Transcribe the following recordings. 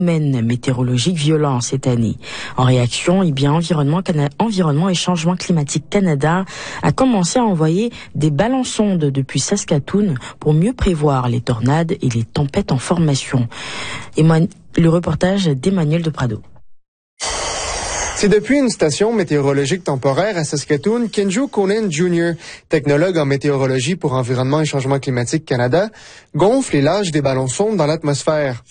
phénomène météorologique violent cette année. En réaction, Environnement et Changement Climatique Canada a commencé à envoyer des ballons sondes depuis Saskatoon pour mieux prévoir les tornades et les tempêtes en formation. Le reportage d'Emmanuel de Prado. C'est depuis une station météorologique temporaire à Saskatoon qu'Andrew Conan Jr., technologue en météorologie pour Environnement et Changement Climatique Canada, gonfle et lâche des ballons sondes dans l'atmosphère.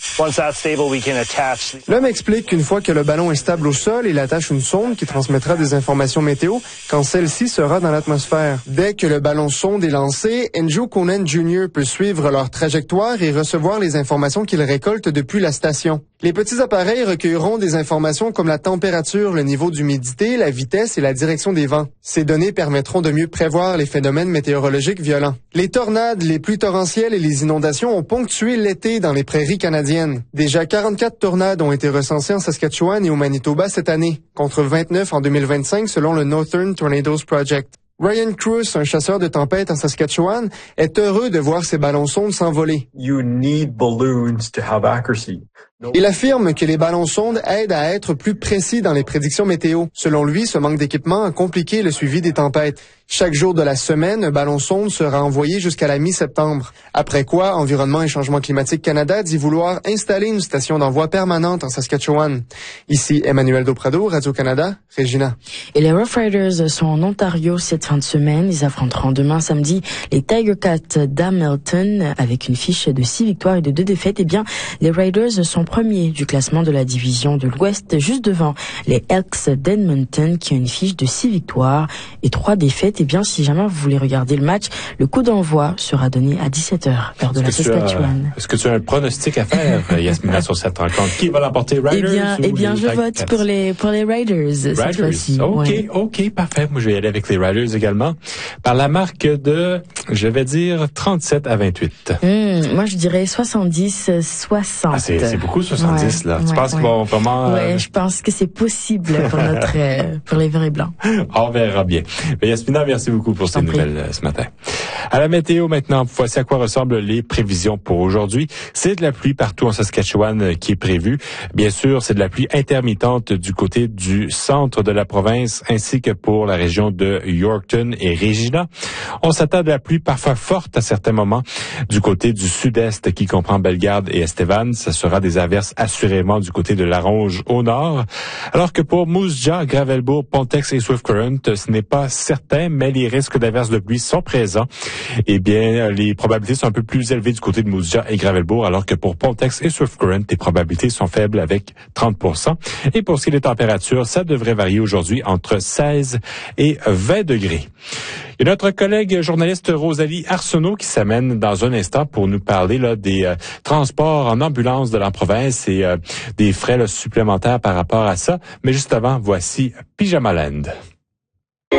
L'homme explique qu'une fois que le ballon est stable au sol, il attache une sonde qui transmettra des informations météo quand celle-ci sera dans l'atmosphère. Dès que le ballon sonde est lancé, Andrew Conan Jr. peut suivre leur trajectoire et recevoir les informations qu'il récolte depuis la station. Les petits appareils recueilleront des informations comme la température, le niveau d'humidité, la vitesse et la direction des vents. Ces données permettront de mieux prévoir les phénomènes météorologiques violents. Les tornades, les pluies torrentielles et les inondations ont ponctué l'été dans les prairies canadiennes. Déjà 44 tornades ont été recensées en Saskatchewan et au Manitoba cette année, contre 29 en 2025 selon le Northern Tornadoes Project. Ryan Cruz, un chasseur de tempêtes en Saskatchewan, est heureux de voir ces ballons sondes s'envoler. You need balloons to have accuracy. Il affirme que les ballons sondes aident à être plus précis dans les prédictions météo. Selon lui, ce manque d'équipement a compliqué le suivi des tempêtes. Chaque jour de la semaine, un ballon sonde sera envoyé jusqu'à la mi-septembre. Après quoi, Environnement et Changement Climatique Canada dit vouloir installer une station d'envoi permanente en Saskatchewan. Ici, Emmanuel Doprado, Radio-Canada, Regina. Et les Rough Riders sont en Ontario cette fin de semaine. Ils affronteront demain samedi les Tiger Cats d'Hamilton avec une fiche de 6 victoires et de 2 défaites. Eh bien, les Riders sont premiers du classement de la division de l'Ouest, juste devant les Elks d'Edmonton qui ont une fiche de 6 victoires et 3 défaites. Eh bien, si jamais vous voulez regarder le match, le coup d'envoi sera donné à 17h, heure de la Saskatchewan. Est-ce que tu as un pronostic à faire, Yasmina, sur cette rencontre? Qui va l'emporter, Riders Eh bien, je vote pour les Riders cette fois-ci. OK, parfait. Moi, je vais y aller avec les Riders également. Par la marque de, je vais dire, 37-28. Moi, je dirais 70-60. Ah, c'est beaucoup, 70, là. Tu penses qu'ils vont vraiment... je pense que c'est possible pour les Verts et Blancs. On verra bien. Mais Yasmina, merci beaucoup pour ces nouvelles ce matin. À la météo maintenant, voici à quoi ressemblent les prévisions pour aujourd'hui. C'est de la pluie partout en Saskatchewan qui est prévue. Bien sûr, c'est de la pluie intermittente du côté du centre de la province ainsi que pour la région de Yorkton et Regina. On s'attend à de la pluie parfois forte à certains moments du côté du sud-est qui comprend Bellegarde et Estevan. Ce sera des averses assurément du côté de la Ronge au nord. Alors que pour Moose Jaw, Gravelbourg, Pontex et Swift Current, ce n'est pas certain, mais les risques d'averses de pluie sont présents. Eh bien, les probabilités sont un peu plus élevées du côté de Moose Jaw et Gravelbourg, alors que pour Pontex et Swift Current, les probabilités sont faibles avec 30%. Et pour ce qui est des températures, ça devrait varier aujourd'hui entre 16 et 20 degrés. Et notre collègue journaliste Rosalie Arsenault qui s'amène dans un instant pour nous parler des transports en ambulance de la province et des frais supplémentaires par rapport à ça. Mais juste avant, voici Pyjama Land.